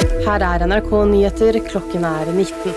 Her NRK Nyheter, klokken 19.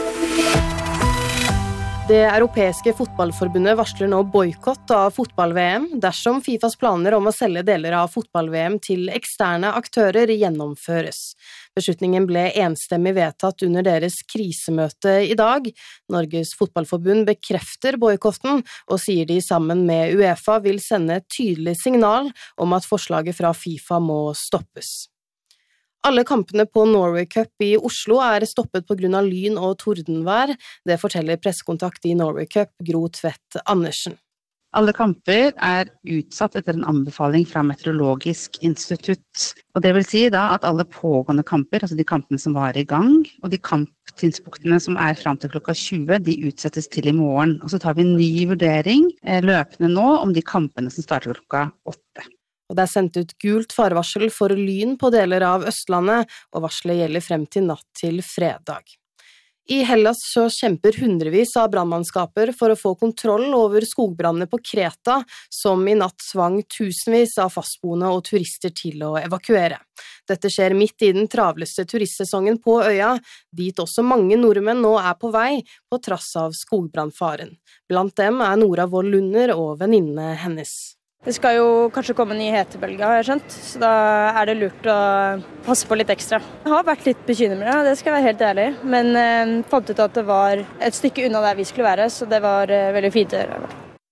Det europeiske fotballforbundet varsler nå boykott av fotball-VM dersom FIFAs planer om å selge deler av fotball-VM til eksterne aktører gjennomføres. Beslutningen ble enstemmig vedtatt under deres krisemøte i dag. Norges fotballforbund bekrefter boykotten og sier de sammen med UEFA vil sende et tydelig signal om at forslaget fra FIFA må stoppes. Alle kampene på Norway Cup i Oslo stoppet på grunn av lyn og tordenvær. Det forteller pressekontakt i Norway Cup, Gro Tvedt Andersen. Alle kamper utsatt etter en anbefaling fra Meteorologisk institutt. Og det vil si da at alle pågående kamper, altså de kampene som var i gang, og de kamptidspunktene som frem til klokka 20, de utsettes til i morgen. Og så tar vi en ny vurdering løpende nå om de kampene som starter klokka 8. Og det sendt ut gult farvarsel for lyn på deler av Østlandet, og varselet gjelder frem til natt til fredag. I Hellas så kjemper hundrevis av brannmannskaper for å få kontroll over skogbrannene på Kreta, som i natt tvang tusenvis av fastboende og turister til å evakuere. Dette skjer midt i den travleste turistsesongen på øya, dit også mange nordmenn nå på vei på trass av skogbrannfaren. Blant dem Nora Wold Lunder og venninnene hennes. Det skal jo kanskje komme en ny hetebølge, har jeg skjønt, så da det lurt å passe på litt ekstra. Jeg har vært litt bekymret, det skal jeg være helt ærlig, men fant ut at det var et stykke unna der vi skulle være, så det var veldig fint å gjøre.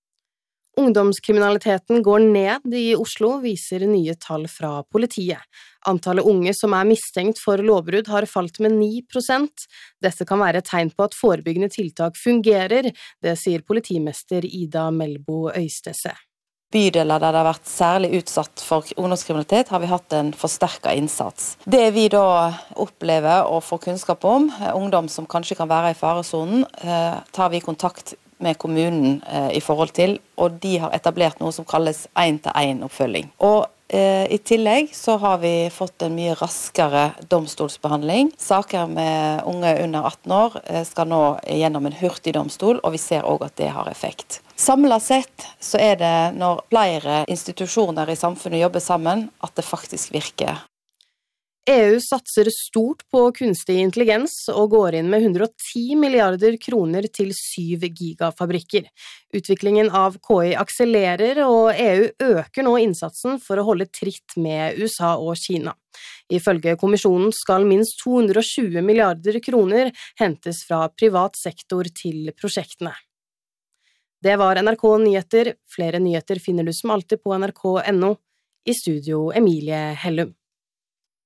Ungdomskriminaliteten går ned i Oslo, viser nye tall fra politiet. Antallet unge som mistenkt for lovbrudd har falt med 9%. Dette kan være et tegn på at forebyggende tiltak fungerer, det sier politimester Ida Melbo Øystese. Bydeler der det har vært særlig utsatt for ungdomskriminalitet, har vi hatt en forsterket innsats. Det vi da opplever og får kunnskap om, ungdom som kanskje kan være i faresonen, tar vi kontakt med kommunen i forhold til, og de har etablert noe som kalles 1-til-1-oppfølging. Og i tillegg så har vi fått en mye raskere domstolsbehandling. Saker med unge under 18 år skal nå gjennom en hurtig domstol, og vi ser også at det har effekt. Samlet sett så det når flere institusjoner i samfunnet jobber sammen, at det faktisk virker. EU satser stort på kunstig intelligens og går inn med 110 milliarder kroner til 7 gigafabrikker. Utviklingen av KI akselererer, og EU øker nå innsatsen for å holde tritt med USA og Kina. Ifølge kommisjonen skal minst 220 milliarder kroner hentes fra privat sektor til prosjektene. Det var NRK Nyheter. Flere nyheter finner du som alltid på nrk.no. I studio Emilie Hellum.